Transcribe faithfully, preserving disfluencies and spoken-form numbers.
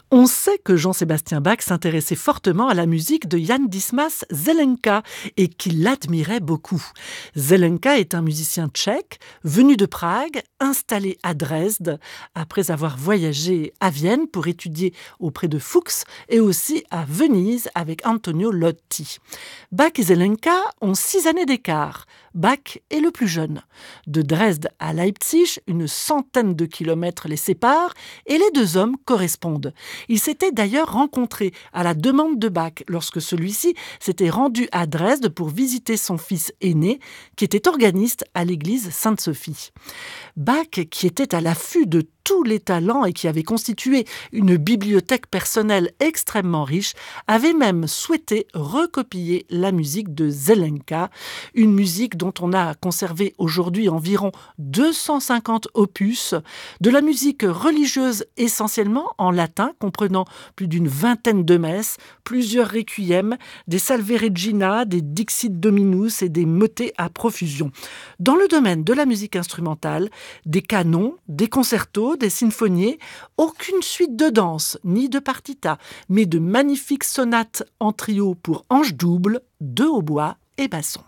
On sait que Jean-Sébastien Bach s'intéressait fortement à la musique de Jan Dismas Zelenka et qu'il l'admirait beaucoup. Zelenka est un musicien tchèque venu de Prague, installé à Dresde, après avoir voyagé à Vienne pour étudier auprès de Fuchs et aussi à Venise avec Antonio Lotti. Bach et Zelenka ont six années d'écart. Bach est le plus jeune. De Dresde à Leipzig, une centaine de kilomètres les séparent et les deux hommes correspondent. Ils s'étaient d'ailleurs rencontrés à la demande de Bach lorsque celui-ci s'était rendu à Dresde pour visiter son fils aîné qui était organiste à l'église Sainte-Sophie. Bach, qui était à l'affût de tous les talents et qui avait constitué une bibliothèque personnelle extrêmement riche, avait même souhaité recopier la musique de Zelenka, une musique dont on a conservé aujourd'hui environ deux cent cinquante opus, de la musique religieuse essentiellement en latin, comprenant plus d'une vingtaine de messes, plusieurs requiems, des salve regina, des dixit dominus et des motets à profusion. Dans le domaine de la musique instrumentale, des canons, des concertos, des sinfonies, aucune suite de danse ni de partita, mais de magnifiques sonates en trio pour ange double, deux hautbois et basson.